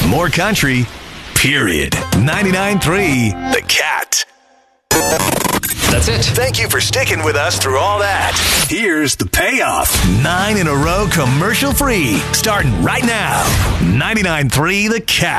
more country, period. 99.3 The Cat. That's it. Thank you for sticking with us through all that. Here's the payoff. 9 in a row commercial free. Starting right now. 99.3 The Cat.